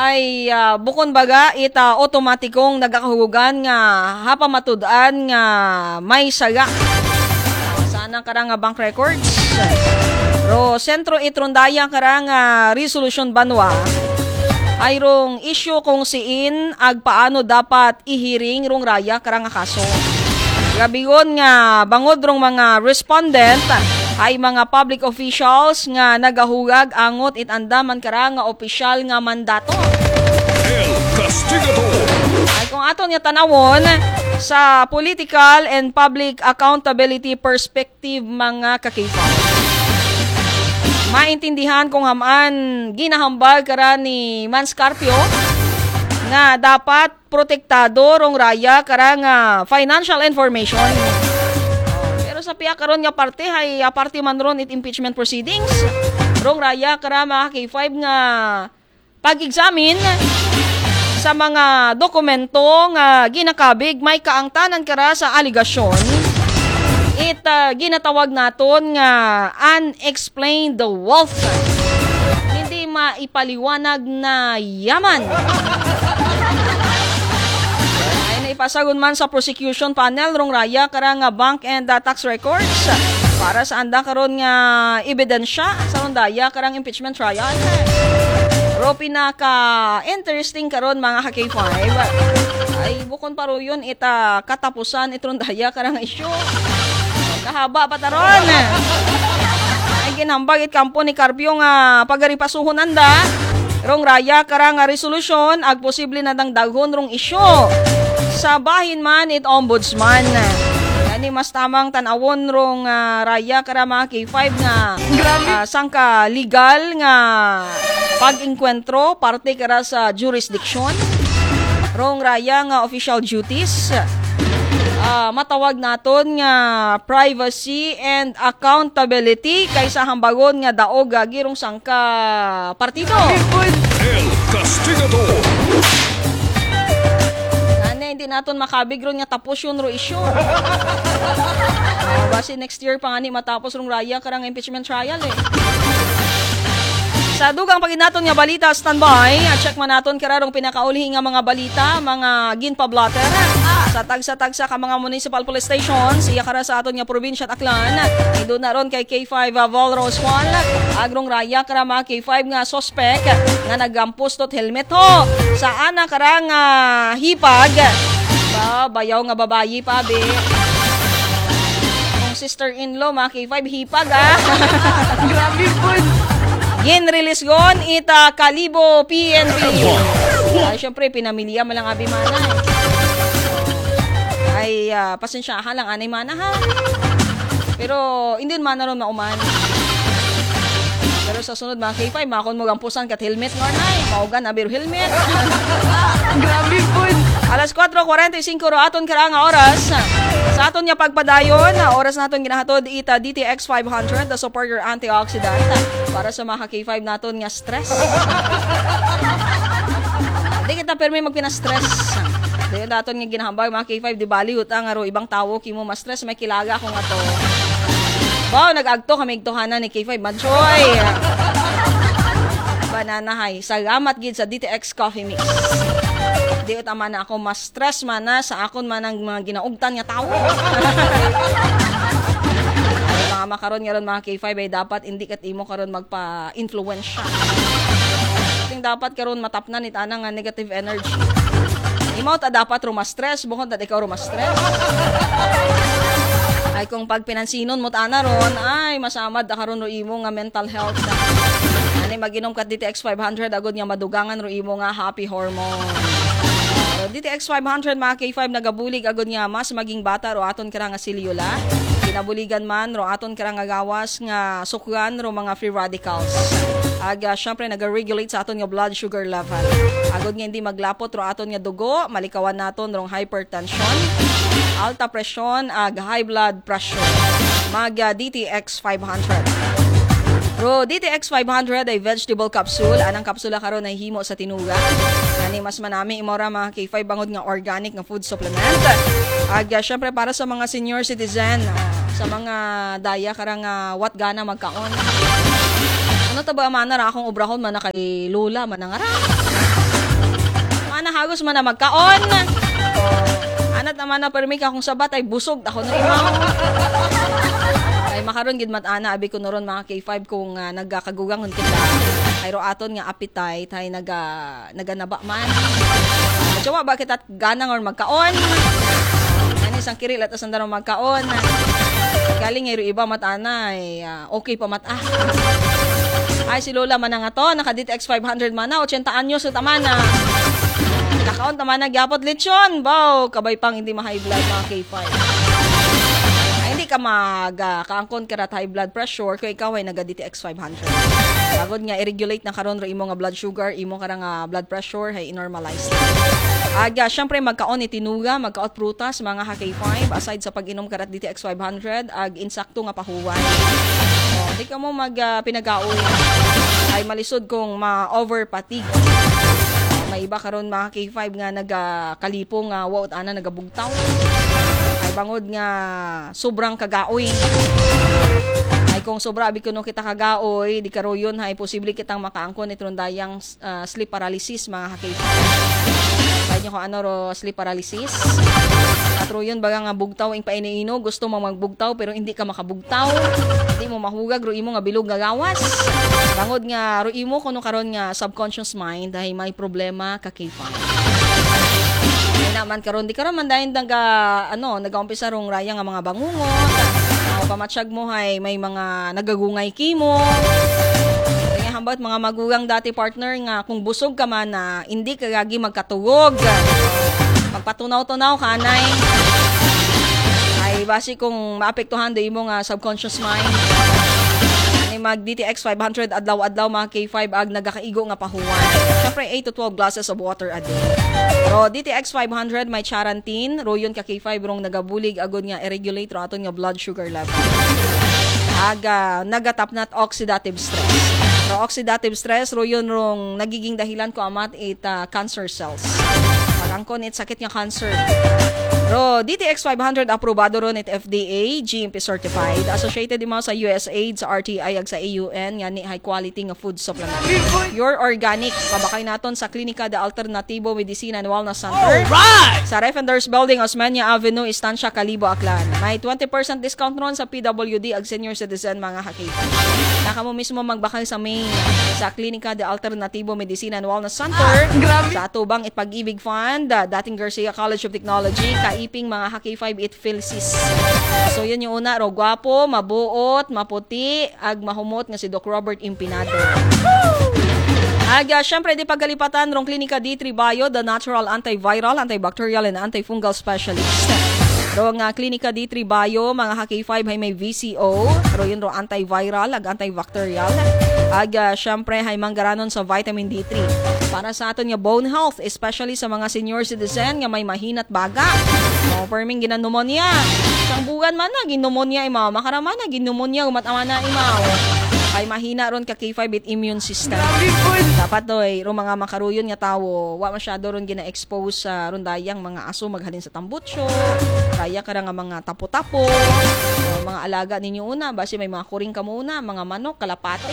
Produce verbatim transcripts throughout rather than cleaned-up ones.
ay uh, bukon baga ita otomatikong nagakahugan nga hapamatudan nga may saga sana karang bank records ro sentro itrondaya karang uh, resolution banwa ay rong issue kung siin ag paano dapat ihiring rong raya karang kaso gabigon nga bangod rong mga respondent ay mga public officials nga nagahugag angot itandaman kara nga opisyal nga mandato. El Castigador. Ay kung aton nga tanawon sa political and public accountability perspective mga kakaifa. Maintindihan kung haman ginahambal kara ni Man Scarpio nga dapat protektado rong raya kara nga financial information. Sa piya karon nga parte hay parte man ron it impeachment proceedings rong raya kara mga K five nga pag-examine sa mga dokumento nga ginakabig may kaangtanan kara sa aligasyon it uh, ginatawag naton nga unexplained wealth hindi maipaliwanag na yaman. Ipasagon man sa prosecution panel rong raya kara nga bank and uh, tax records para sa anda karon nga ebidensya sa rondaya karang impeachment trial. Ro pinaka interesting karon mga ka-K five ay bukon paro yun ita katapusan itrondaya karang issue. Kahaba pa taron. Ay ginhambag it kampo ni Carpio nga pagaripasuhon anda rong raya karang nga resolution ag posible na dang daghon rong issue. Sa bahin man it ombudsman. Yani mas tamang tanawon rong uh, raya kara mga K five nga uh, sangka legal nga pag-enkwentro parte kara sa jurisdiction. Rong raya nga official duties. Uh, matawag naton nga privacy and accountability kaysa hambagon nga daog gagirong sangka partido. El Castigador. Hindi naton makabig ron nga tapos yun ro issue. Uh, basi next year pa nga ni matapos rong raya karang impeachment trial eh. Sa dugang paginaton nga balita standby, at check man naton kararong pinakauli nga mga balita, mga ginpablatter sa tagsa-tagsa ka mga municipal police stations, iya kara sa aton nga probinsya at Aklan. Ido na ron kay K five uh, Volros one, agrong raya kara mga K five nga suspect nga nagampos tot helmet ho. Sa ana karang uh, hipag, ba, bayaw nga babayi pa be. Kung sister-in-law mga K five hipag ah. Grabe po. Gin-release gon ita Kalibo P N P. Ay, syempre, pinamilya mo lang abi mana. Ay, uh, pasensyahan lang anay mana ha. Pero, hindi mana ron mauman. Pero sa sunod mga K five, makon mo gampusan kat helmet nga nay. Maugan abir helmet. Grabe po. Alas four forty-five ro aton kara nga oras. Sa aton nga pagpadayon, oras naton ginahatod ita D T X five hundred, the superior antioxidant para sa mga K five naton nga stress. Di kita permi magpina-stress. Di naton nga ginahambay mga K five di bali utang aro ibang tawo kimo ma-stress may kilaga ako nga to. Bao nag-agto kami igtuhanan ni K five Madjoy. Banana hay. Salamat gid sa D T X Coffee Mix. Di utama na ako mas stress man na sa akon man ang mga ginaugtan nga tawo. Ay, mga makaron nga ron mga K five ay dapat hindi kat imo karon magpa-influensya. Ting dapat karon matapnan it ana nga negative energy. Imo ta dapat ro ma-stress, bukod ta ikaw ro ma-stress. Ay kung pag pinansinon mo tana ron, ay masamad da karon ro imo nga mental health. Ani maginom kat D T X five hundred agod nga madugangan ro imo nga happy hormone. D T X five hundred mga K five nagabulig agod nga mas maging bata ro aton kara nga selyula. Kinabuligan man ro aton kara nga gawas nga sukran ro mga free radicals. Aga syempre naga-regulate sa aton nga blood sugar level. Agod nga hindi maglapot ro aton nga dugo, malikawan naton rong hypertension, alta presyon, ag high blood pressure. Mag uh, D T X five hundred. Ro D T X five hundred ay vegetable capsule. Anang kapsula karon ay himo sa tinuga. Ani mas manami imora mga K five bangod nga organic nga food supplement. Ag uh, syempre para sa mga senior citizen, uh, sa mga daya karang uh, wat gana magkaon. Ano ta ba mana ra akong obrahon man na kay Lola man nga ra. ana hagos man na magkaon. Oh, anat naman na permi ka kung sabat ay busog ako na imaw. Ay makaron gid mat ana abi ko noron mga K five kung uh, nagkakagugangon kita. Ayro aton nga appetite ay naga naganaba man. Jowa bakit at ganang or magkaon? Ani sang kiril at asanda magkaon. Galing ayro iba mat ana ay uh, okay pa mat ah. Ay si Lola man nga to naka D T X five hundred man na eighty anyos sa tamana. Nakaon tamana gyapot lechon. Bow kabay pang hindi ma-high blood mga K five. Hindi ka mag uh, kaangkon ka rat high blood pressure kung ikaw ay naga D T X five hundred. Bagod nga i-regulate na karon ro imo nga blood sugar, imo ka nga blood pressure hay normalize. Aga syempre magkaon itinuga, magkaot prutas mga K five aside sa pag-inom ka rat D T X five hundred ag insakto nga pahuway. Oh, di ka mo mag uh, pinagaoy ay malisod kung ma-over fatigue. May iba karon mga K five nga nagakalipong nga uh, wow ana nagabugtaw. Ay bangod nga sobrang kagaoy. Ay kung sobra abi kuno kita kagaoy, di karoyon hay posible kitang makaangkon itron dayang uh, sleep paralysis mga K five. Ay nyo ko ano ro sleep paralysis. At royon baga nga bugtaw ing painiino, gusto mo magbugtaw pero hindi ka makabugtaw. Hindi mo mahugag ro imo nga bilog nga gawas. Bangod nga ro imo kuno karon nga subconscious mind ay may problema ka K five. Naman karon di karon man dayon naga ano nagaumpisa rong raya nga mga bangungot. O pamatsyag mo hay may mga nagagungay kimo. Kaya hambot mga magugang dati partner nga kung busog ka man na hindi ka gagi magkatugog. Magpatunaw-tunaw ka anay. Ay basi kung maapektuhan do imo nga subconscious mind. Mag D T X five hundred adlaw-adlaw mga K five ag nagakaigo nga pahuwan. Syempre eight to twelve glasses of water a day. Pero D T X five hundred may charantin, royon ka K five rong nagabulig agod nga i-regulate ro aton nga blood sugar level. Aga nagatapnat oxidative stress. Pero oxidative stress royon rong nagiging dahilan ko amat it uh, cancer cells. Pagangkon it sakit nga cancer. Ro, D T X five hundred aprobado ron it F D A, G M P certified, associated mo sa U S A I D, sa R T I, ag sa A U N, nga ni high quality nga food supplement. Pure organic, mabakay naton sa Klinika de Alternativo Medicina and Wellness Center. Alright! Sa Refenders Building, Osmeña Avenue, Estancia, Calibo, Aklan. May twenty percent discount ron sa P W D ag senior citizen mga hakita. Naka mo mismo magbakay sa main sa Klinika de Alternativo Medicina and Wellness Center. Ah, sa Atubang Ipag-ibig Fund, dating Garcia College of Technology, iping mga K five it Philsis. So yun yung una ro gwapo, mabuot, maputi, ag mahumot nga si Doc Robert Impinado. Aga syempre di pagkalipatan rong Klinika D three Bio, the natural antiviral, antibacterial and antifungal specialist. Ro nga Klinika D three Bio, mga K five hay may V C O, ro yun ro antiviral, ag antibacterial. Aga syempre hay manggaranon sa vitamin D three. Para sa aton nga bone health, especially sa mga senior citizen nga may mahinat baga. O perming ginanomonia. Sang bugan man na ginnomonia imaw, makarama na ginnomonia umat-ama na imaw. Ay mahina ron ka K five it immune system. Dapat doy ro mga makaruyon nga tawo, wa masyado ron gina-expose sa ron dayang mga aso maghalin sa tambutso. Kaya kara nga mga tapo-tapo. O, mga alaga ninyo una basi may mga kuring ka muna, mga manok, kalapate.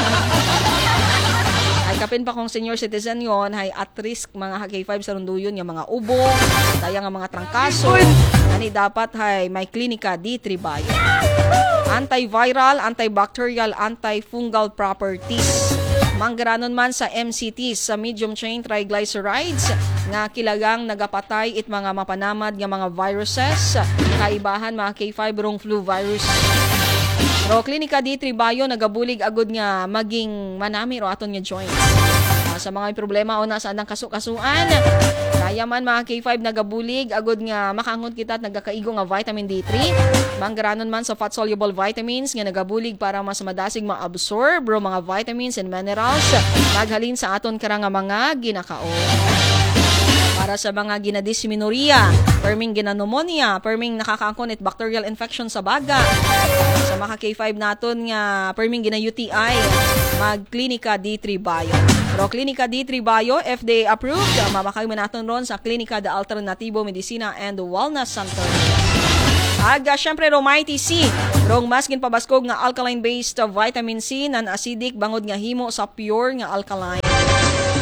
Ay kapin pa kung senior citizen yon hay at risk mga K five sa runduyon nga mga ubo, daya nga mga trangkaso. Ani dapat hay may Klinika D three Bio. Antiviral, antibacterial, antifungal properties. Manggaranon man sa M C Ts, sa medium chain triglycerides nga kilagang nagapatay it mga mapanamad nga mga viruses. Kaibahan mga K five rong flu virus. Ro Klinika D three Bio nagabulig agud nga maging manami ro aton nga joints. Uh, sa mga problema o nasa andang kasu-kasuan, kaya man mga K five nagabulig agud nga makangon kita at nagakaigo nga vitamin D three. Manggaranon man sa fat soluble vitamins nga nagabulig para mas madasig ma-absorb ro mga vitamins and minerals maghalin sa aton karang nga mga ginakao. Para sa mga ginadysmenorrhea, perming ginanomonia, perming nakakaangkon it bacterial infection sa baga. Sa mga K five naton nga perming gina-U T I, mag Klinika D three Bio. Pero Klinika D three Bio, F D A approved, mamakay mo naton ron sa Klinika de Alternativo Medicina and Wellness Center. Aga, syempre, Romite C. Rong mas ginpabaskog nga alkaline-based vitamin C, non-acidic, bangod nga himo sa pure nga alkaline.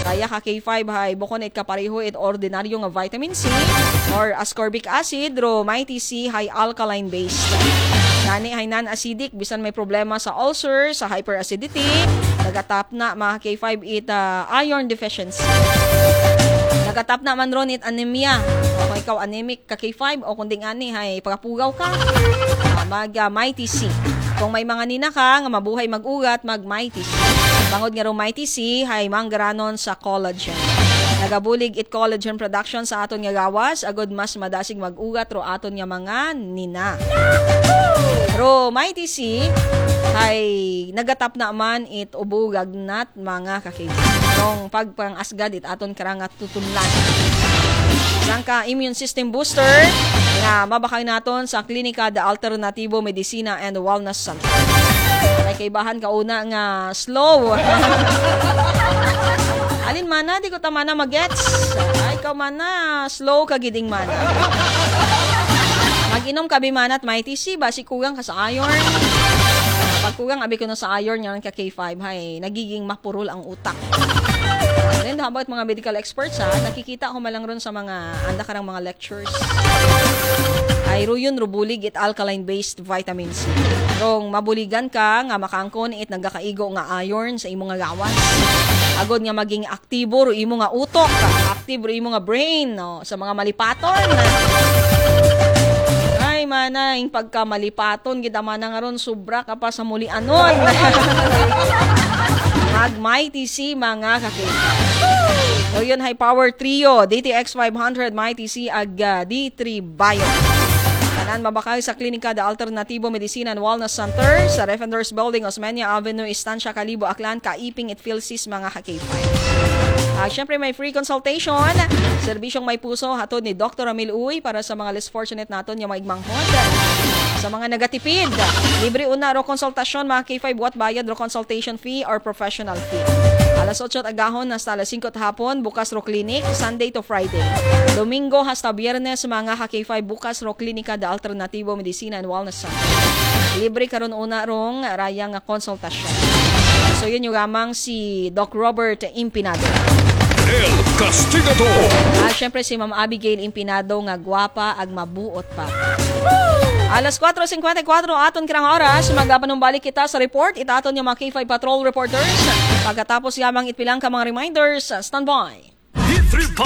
Kaya ka K five hay bukon it kapareho it ordinaryo nga vitamin C or ascorbic acid ro mighty C hay alkaline based. Nani hay non-acidic bisan may problema sa ulcer, sa hyperacidity, nagatap na mga K five it uh, iron deficiency. Nagatap na man ron it anemia. O kung ikaw anemic ka K five o kundi ani hay pagapugaw ka, uh, mag uh, mighty C. Kung may mga nina ka nga mabuhay mag-ugat, mag mighty C. Bangod nga ro mighty C hay manggaranon sa collagen. Nagabulig it collagen production sa aton nga gawas, agod mas madasig mag-ugat ro aton nga mga nina. Ro mighty C ay nagatap na man it ubugag nat mga kakig. Nung pagpang-asgad it aton karang at tutunlan. Isang ka immune system booster nga mabakay naton sa Klinika de Alternativo Medicina and Wellness Center. May kaibahan ka una nga slow. Alin mana, di ko ta mana magets. Ay, ikaw mana, slow ka giding mana. Mag-inom ka bimanat mighty C, basi kugang ka sa iron. Pag kugang abi ko na sa iron, yan ka K five, hay, nagiging mapurol ang utak. Then, how about mga medical experts, ha? Nakikita ko malang ron sa mga, anda karang mga lectures. Ay, ro yun, rubulig it alkaline-based vitamin C. Rong mabuligan ka, nga makangkon it nagakaigo nga iron sa imo nga gawas. Agod nga maging aktibo, ro imo nga utok, aktibo, ro imo nga brain, no? Sa mga malipaton. Ay, mana, yung pagkamalipaton, kita mana nga ron, subra ka pa sa muli anon. Mag-Mighty C, mga kakita. So, yun, high power trio, D T X five hundred, Mighty C, ag uh, D three Bio. Tanan mabakay sa Klinika de Alternativo Medicina and Wellness Center sa Defenders Building, Osmeña Avenue, Estancia, Calibo, Aklan, Kaiping, Itfilsis, mga ka-K five. Uh, Siyempre, may free consultation. Serbisyong may puso, hatod ni Doctor Amil Uy para sa mga less fortunate naton yung maigmanghod. Sa mga nagatipid, libre una ro konsultasyon, mga K five, what bayad ro consultation fee or professional fee. Alas otso at agahon hasta alas singko hapon, bukas ro clinic, Sunday to Friday. Domingo hasta Biyernes, mga K five, bukas ro Klinika de Alternativo Medicina and Wellness Center. Libre karon una rong rayang konsultasyon. So yun yung gamang si Doc Robert Impinado. El Castigador. Ah, syempre si Ma'am Abigail Impinado nga gwapa ag mabuot pa. Alas four fifty-four aton kirang oras, magapanumbalik kita sa report itaton yung mga K five Patrol reporters. Pagkatapos yamang itpilang ka mga reminders, stand by.